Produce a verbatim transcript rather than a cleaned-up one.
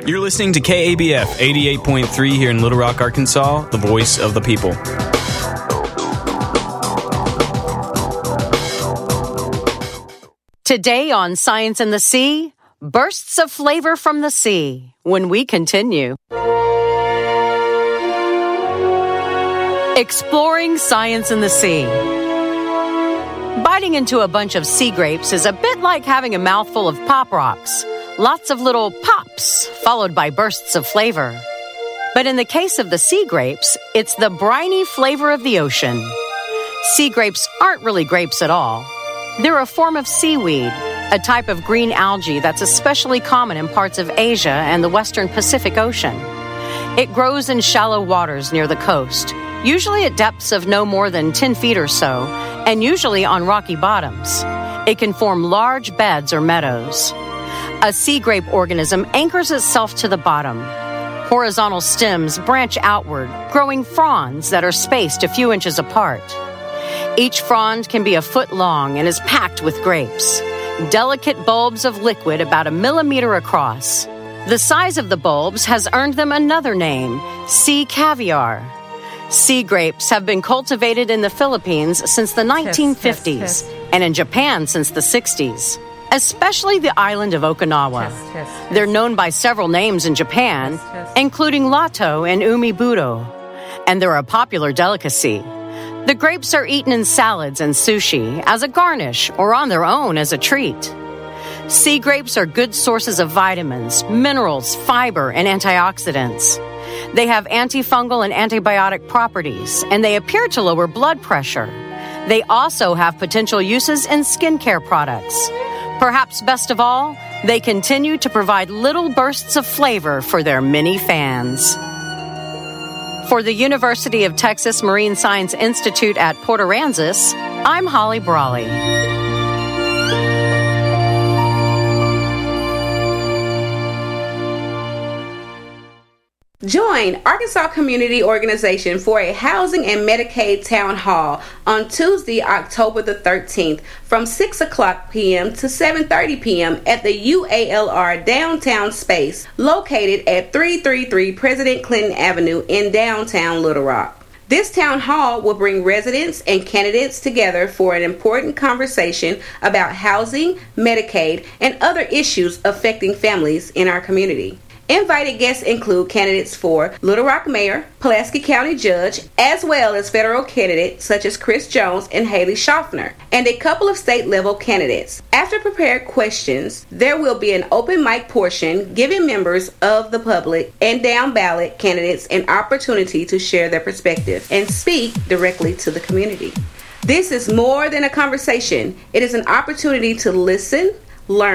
You're listening to K A B F eighty-eight point three here in Little Rock, Arkansas, the voice of the people. Today on Science in the Sea, bursts of flavor from the sea, when we continue. Exploring science in the sea. Biting into a bunch of sea grapes is a bit like having a mouthful of pop rocks. Lots of little pops, followed by bursts of flavor. But in the case of the sea grapes, it's the briny flavor of the ocean. Sea grapes aren't really grapes at all. They're a form of seaweed, a type of green algae that's especially common in parts of Asia and the western Pacific Ocean. It grows in shallow waters near the coast, usually at depths of no more than ten feet or so, and usually on rocky bottoms. It can form large beds or meadows. A sea grape organism anchors itself to the bottom. Horizontal stems branch outward, growing fronds that are spaced a few inches apart. Each frond can be a foot long and is packed with grapes, delicate bulbs of liquid about a millimeter across. The size of the bulbs has earned them another name, sea caviar. Sea grapes have been cultivated in the Philippines since the nineteen fifties test, test, test. and in Japan since the sixties, especially the island of Okinawa. Test, test, They're known by several names in Japan, test, test. including Lato and Umiburo, and they're a popular delicacy. The grapes are eaten in salads and sushi, as a garnish, or on their own as a treat. Sea grapes are good sources of vitamins, minerals, fiber, and antioxidants. They have antifungal and antibiotic properties, and they appear to lower blood pressure. They also have potential uses in skincare products. Perhaps best of all, they continue to provide little bursts of flavor for their many fans. For the University of Texas Marine Science Institute at Port Aransas, I'm Holly Brawley. Join Arkansas Community Organization for a Housing and Medicaid Town Hall on Tuesday, October the thirteenth from six o'clock p.m. to seven thirty p.m. at the U A L R Downtown Space located at three thirty-three President Clinton Avenue in downtown Little Rock. This town hall will bring residents and candidates together for an important conversation about housing, Medicaid, and other issues affecting families in our community. Invited guests include candidates for Little Rock Mayor, Pulaski County Judge, as well as federal candidates such as Chris Jones and Haley Schaffner, and a couple of state-level candidates. After prepared questions, there will be an open mic portion giving members of the public and down-ballot candidates an opportunity to share their perspective and speak directly to the community. This is more than a conversation. It is an opportunity to listen, learn,